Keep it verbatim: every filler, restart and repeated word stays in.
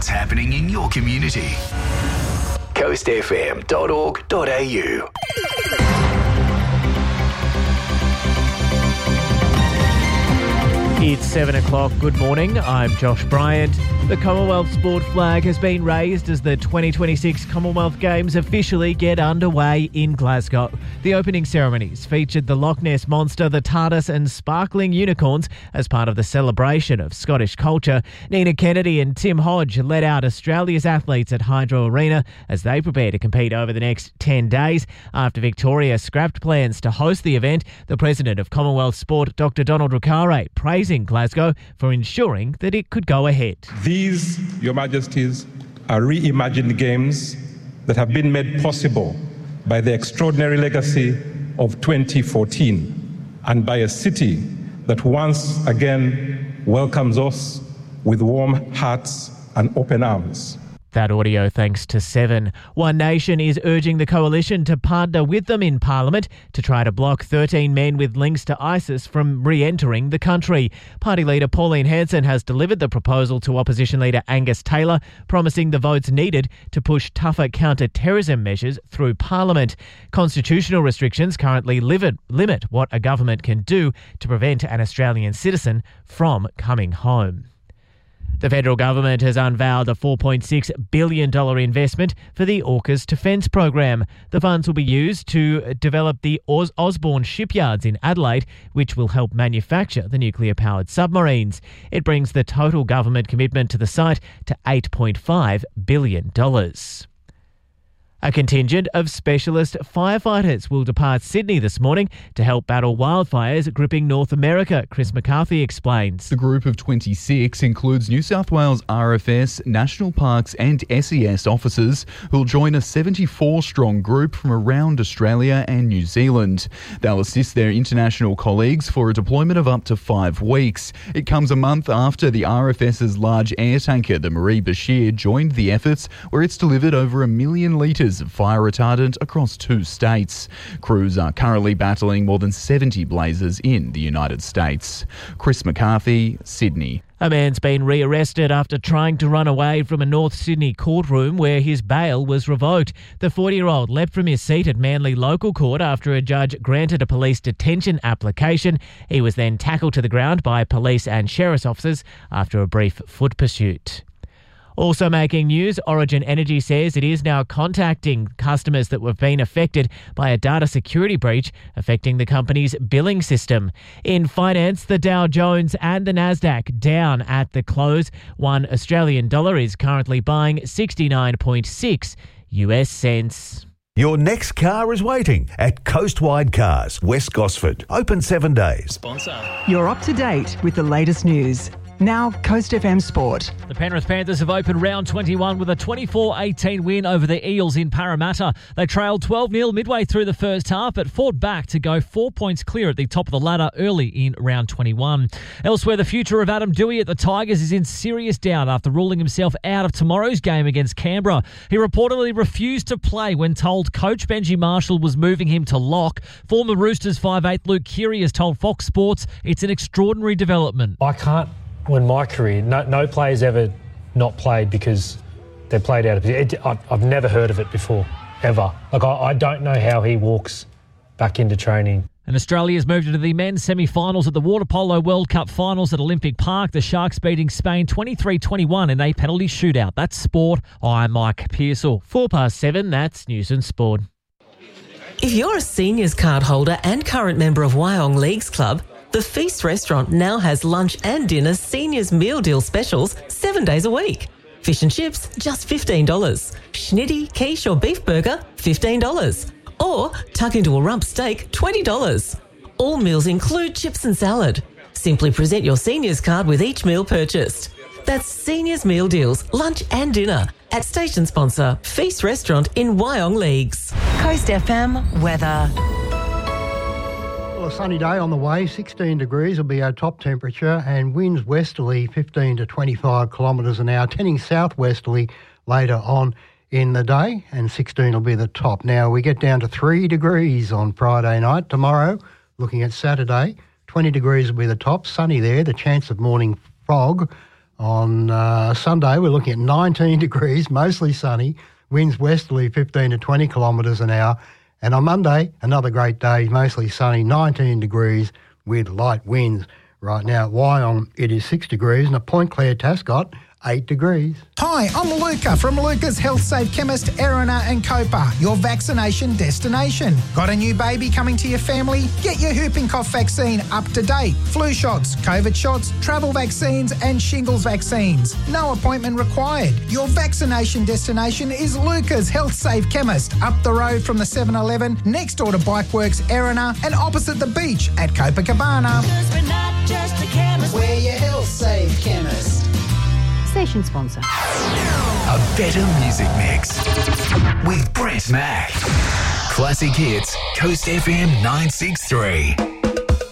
what's happening in your community. coast f m dot org dot a u. It's seven o'clock. Good morning. I'm Josh Bryant. The Commonwealth Sport flag has been raised as the twenty twenty-six Commonwealth Games officially get underway in Glasgow. The opening ceremonies featured the Loch Ness Monster, the TARDIS and sparkling unicorns as part of the celebration of Scottish culture. Nina Kennedy and Tim Hodge led out Australia's athletes at Hydro Arena as they prepare to compete over the next ten days. After Victoria scrapped plans to host the event, the President of Commonwealth Sport, Doctor Donald Ricare, praising Glasgow for ensuring that it could go ahead. These, Your Majesties, are reimagined games that have been made possible by the extraordinary legacy of twenty fourteen and by a city that once again welcomes us with warm hearts and open arms. That audio thanks to Seven. One Nation is urging the coalition to partner with them in Parliament to try to block thirteen men with links to ISIS from re-entering the country. Party leader Pauline Hanson has delivered the proposal to opposition leader Angus Taylor, promising the votes needed to push tougher counter-terrorism measures through Parliament. Constitutional restrictions currently limit, limit what a government can do to prevent an Australian citizen from coming home. The federal government has unveiled a four point six billion dollars investment for the AUKUS Defence Program. The funds will be used to develop the Os- Osborne shipyards in Adelaide, which will help manufacture the nuclear-powered submarines. It brings the total government commitment to the site to eight point five billion dollars. A contingent of specialist firefighters will depart Sydney this morning to help battle wildfires gripping North America, Chris McCarthy explains. The group of twenty-six includes New South Wales R F S, National Parks and S E S officers who will join a seventy-four strong group from around Australia and New Zealand. They'll assist their international colleagues for a deployment of up to five weeks. It comes a month after the R F S's large air tanker, the Marie Bashir, joined the efforts, where it's delivered over a million litres of fire retardant across two states. Crews are currently battling more than seventy blazes in the United States. Chris McCarthy, Sydney. A man's been rearrested after trying to run away from a North Sydney courtroom where his bail was revoked. The forty-year-old leapt from his seat at Manly Local Court after a judge granted a police detention application. He was then tackled to the ground by police and sheriff's officers after a brief foot pursuit. Also making news, Origin Energy says it is now contacting customers that have been affected by a data security breach affecting the company's billing system. In finance, the Dow Jones and the Nasdaq down at the close. One Australian dollar is currently buying sixty-nine point six U S cents. Your next car is waiting at Coastwide Cars, West Gosford. Open seven days. Sponsor. You're up to date with the latest news. Now, Coast F M Sport. The Penrith Panthers have opened round twenty-one with a twenty-four eighteen win over the Eels in Parramatta. They trailed twelve nil midway through the first half, but fought back to go four points clear at the top of the ladder early in round twenty-one. Elsewhere, the future of Adam Doueihi at the Tigers is in serious doubt after ruling himself out of tomorrow's game against Canberra. He reportedly refused to play when told coach Benji Marshall was moving him to lock. Former Roosters five eight Luke Keary has told Fox Sports it's an extraordinary development. I can't win my career. No, no player's ever not played because they played out of it. I've, I've never heard of it before, ever. Like, I, I don't know how he walks back into training. And Australia's moved into the men's semi-finals at the Water Polo World Cup finals at Olympic Park. The Sharks beating Spain twenty-three twenty-one in a penalty shootout. That's sport. I'm Mike Pearsall. Four past seven, that's News and Sport. If you're a seniors card holder and current member of Wyong Leagues Club, the Feast restaurant now has lunch and dinner seniors meal deal specials seven days a week. Fish and chips, just fifteen dollars. Schnitty, quiche or beef burger, fifteen dollars. Or tuck into a rump steak, twenty dollars. All meals include chips and salad. Simply present your seniors card with each meal purchased. That's seniors meal deals, lunch and dinner at station sponsor Feast Restaurant in Wyong Leagues. Coast F M weather. Well, a sunny day on the way, sixteen degrees will be our top temperature, and winds westerly fifteen to twenty-five kilometres an hour, tending southwesterly later on in the day, and sixteen will be the top. Now, we get down to three degrees on Friday night. Tomorrow, looking at Saturday, twenty degrees will be the top, sunny there, the chance of morning fog On uh, Sunday, we're looking at nineteen degrees, mostly sunny, winds westerly fifteen to twenty kilometres an hour. And on Monday, another great day, mostly sunny, nineteen degrees with light winds. Right now at Wyong, it is six degrees, and at Point Clare, Tascott, eight degrees. Hi, I'm Luca from Luca's Health Safe Chemist, Erina and Copa, your vaccination destination. Got a new baby coming to your family? Get your whooping cough vaccine up to date. Flu shots, COVID shots, travel vaccines and shingles vaccines. No appointment required. Your vaccination destination is Luca's Health Safe Chemist, up the road from the seven eleven, next door to Bikeworks, Erina, and opposite the beach at Copacabana. We're not just a chemist. We're your Health Safe Chemist. Station sponsor. A better music mix with Brett Mack. Classic hits, Coast F M nine six three.